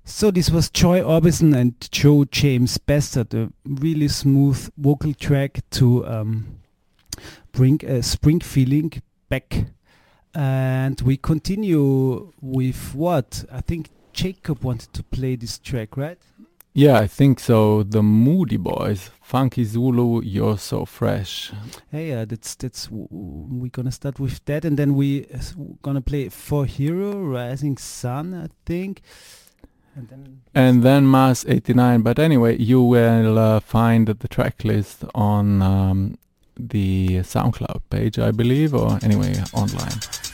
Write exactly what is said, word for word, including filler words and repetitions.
So this was Joy Orbison and Joe James Bastard, a really smooth vocal track to um, bring a spring feeling back. And we continue with what? I think Jacob wanted to play this track, right? Yeah, I think so. The Moody Boys, Funky Zulu, You're So Fresh. Hey, uh, that's that's w- w- we're gonna start with that, and then we uh, s- gonna play For Hero, Rising Sun, I think. And then, And then Mass eighty-nine. But anyway, you will uh, find the track list on um, the SoundCloud page, I believe, or anyway, online.